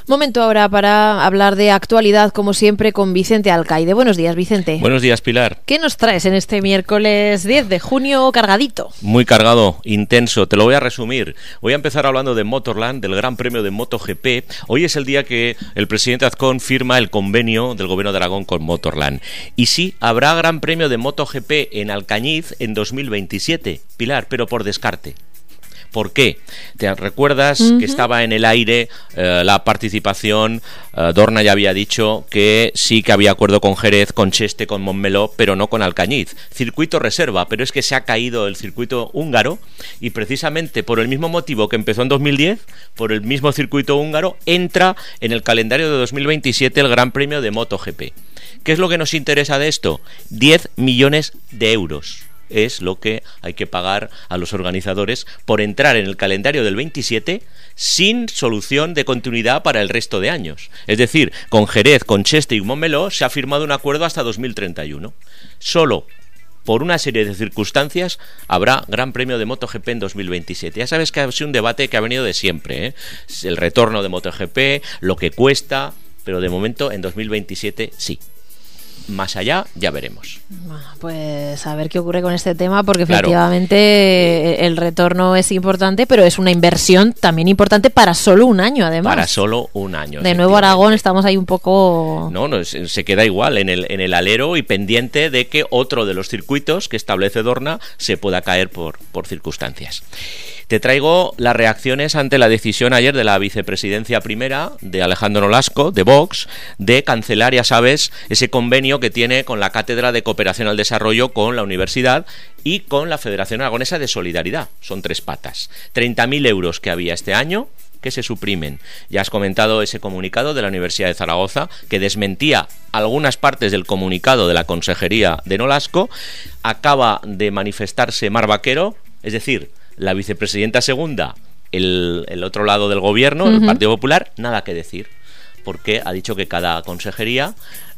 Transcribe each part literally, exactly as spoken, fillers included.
Momento ahora para hablar de actualidad, como siempre, con Vicente Alcaide. Buenos días, Vicente. Buenos días, Pilar. ¿Qué nos traes en este miércoles diez de junio cargadito? Muy cargado, intenso. Te lo voy a resumir. Voy a empezar hablando de Motorland, del Gran Premio de MotoGP. Hoy es el día que el presidente Azcón firma el convenio del Gobierno de Aragón con Motorland. Y sí, habrá Gran Premio de MotoGP en Alcañiz en dos mil veintisiete, Pilar, pero por descarte. ¿Por qué? ¿Te recuerdas uh-huh. que estaba en el aire eh, la participación? Eh, Dorna ya había dicho que sí que había acuerdo con Jerez, con Cheste, con Montmeló, pero no con Alcañiz. Circuito reserva, pero es que se ha caído el circuito húngaro y precisamente por el mismo motivo que empezó en dos mil diez, por el mismo circuito húngaro, entra en el calendario de dos mil veintisiete el Gran Premio de MotoGP. ¿Qué es lo que nos interesa de esto? diez millones de euros. Es lo que hay que pagar a los organizadores por entrar en el calendario del veintisiete sin solución de continuidad para el resto de años. Es decir, con Jerez, con Cheste y Montmeló se ha firmado un acuerdo hasta dos mil treinta y uno. Solo por una serie de circunstancias habrá Gran Premio de MotoGP en dos mil veintisiete. Ya sabes que ha sido un debate que ha venido de siempre, ¿eh? El retorno de MotoGP, lo que cuesta, pero de momento en dos mil veintisiete sí. Más allá, ya veremos. Bueno, pues a ver qué ocurre con este tema, porque efectivamente claro. el retorno es importante, pero es una inversión también importante para solo un año, además. Para solo un año. De nuevo Aragón estamos ahí un poco... No, no, se queda igual en el, en el alero y pendiente de que otro de los circuitos que establece Dorna se pueda caer por, por circunstancias. Te traigo las reacciones ante la decisión ayer de la vicepresidencia primera de Alejandro Nolasco, de Vox, de cancelar, ya sabes, ese convenio que tiene con la Cátedra de Cooperación al Desarrollo, con la universidad y con la Federación Aragonesa de Solidaridad. Son tres patas. treinta mil euros que había este año, que se suprimen. Ya has comentado ese comunicado de la Universidad de Zaragoza que desmentía algunas partes del comunicado de la Consejería de Nolasco. Acaba de manifestarse Mar Vaquero, es decir, la vicepresidenta segunda, el, el otro lado del gobierno, uh-huh. el Partido Popular, nada que decir, porque ha dicho que cada consejería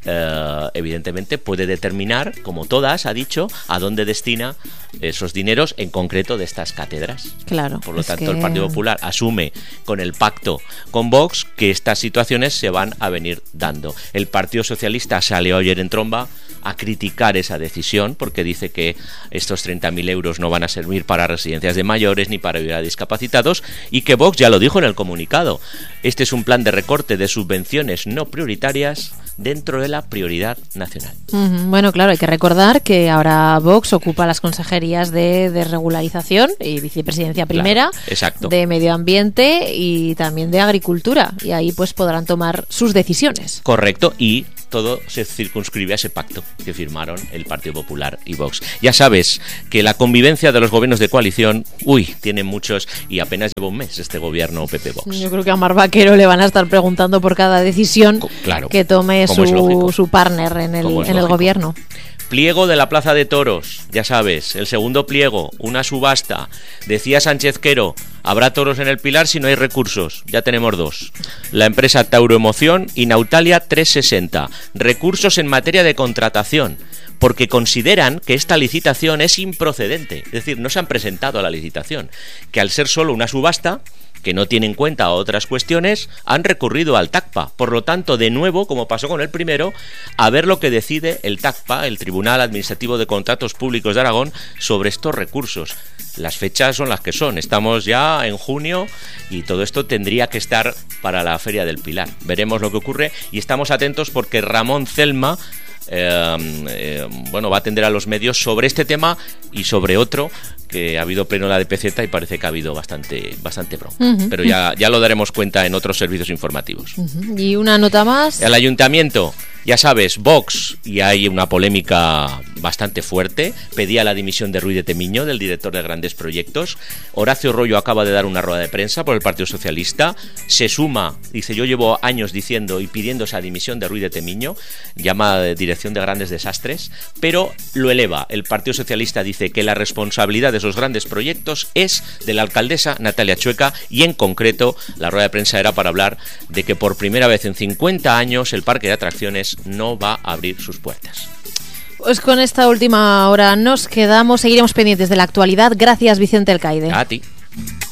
eh, evidentemente puede determinar, como todas, ha dicho, a dónde destina esos dineros, en concreto de estas cátedras. Claro. Por lo tanto, que... el Partido Popular asume con el pacto con Vox que estas situaciones se van a venir dando. El Partido Socialista salió ayer en tromba a criticar esa decisión porque dice que estos treinta mil euros no van a servir para residencias de mayores ni para ayudar a discapacitados y que Vox ya lo dijo en el comunicado. Este es un plan de recorte de subvenciones no prioritarias dentro de la prioridad nacional. Uh-huh. Bueno, claro, hay que recordar que ahora Vox ocupa las consejerías de, de regularización y vicepresidencia primera, claro, exacto. de medio ambiente y también de agricultura, y ahí pues podrán tomar sus decisiones. Correcto, y todo se circunscribe a ese pacto que firmaron el Partido Popular y Vox. Ya sabes que la convivencia de los gobiernos de coalición, uy, tiene muchos y apenas lleva un mes este gobierno P P-Vox. Yo creo que a Mar Vaquero le van a estar preguntando por cada decisión claro, que tome su, su partner en el, en el gobierno. Pliego de la Plaza de Toros, ya sabes, el segundo pliego, una subasta. Decía Sánchez Quero, habrá toros en el Pilar si no hay recursos. Ya tenemos dos. La empresa Tauroemoción y Nautalia trescientos sesenta. Recursos en materia de contratación, porque consideran que esta licitación es improcedente. Es decir, no se han presentado a la licitación, que al ser solo una subasta, que no tiene en cuenta otras cuestiones, han recurrido al TACPA. Por lo tanto, de nuevo, como pasó con el primero, a ver lo que decide el TACPA, el Tribunal Administrativo de Contratos Públicos de Aragón, sobre estos recursos. Las fechas son las que son. Estamos ya en junio y todo esto tendría que estar para la Feria del Pilar. Veremos lo que ocurre y estamos atentos porque Ramón Celma Eh, eh, bueno, va a atender a los medios sobre este tema y sobre otro, que ha habido pleno en la D P Z y parece que ha habido bastante bastante bronca. Uh-huh. Pero ya, ya lo daremos cuenta en otros servicios informativos. Uh-huh. Y una nota más. El ayuntamiento, ya sabes, Vox, y hay una polémica bastante fuerte, pedía la dimisión de Ruiz de Temiño, del director de Grandes Proyectos. Horacio Rollo acaba de dar una rueda de prensa por el Partido Socialista, se suma, dice, yo llevo años diciendo y pidiendo esa dimisión de Ruiz de Temiño, llama Dirección de Grandes Desastres, pero lo eleva. El Partido Socialista dice que la responsabilidad de esos grandes proyectos es de la alcaldesa Natalia Chueca y en concreto la rueda de prensa era para hablar de que por primera vez en cincuenta años el parque de atracciones no va a abrir sus puertas. Pues con esta última hora nos quedamos, seguiremos pendientes de la actualidad. Gracias, Vicente Alcaide. A ti.